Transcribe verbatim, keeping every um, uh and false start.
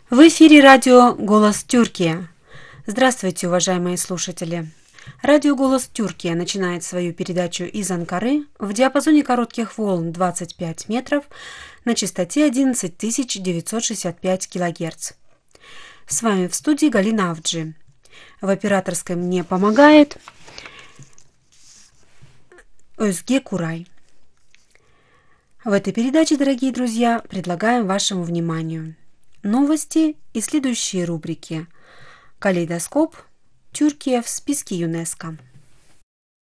В эфире радио «Голос Тюркия». Здравствуйте, уважаемые слушатели! Радио «Голос Тюркия» начинает свою передачу из Анкары в диапазоне коротких волн двадцать пять метров на частоте одиннадцать тысяч девятьсот шестьдесят пять килогерц. С вами в студии Галина Авджи. В операторской мне помогает Özge Курай. В этой передаче, дорогие друзья, предлагаем вашему вниманию новости и следующие рубрики: «Калейдоскоп», «Тюркия в списке ЮНЕСКО».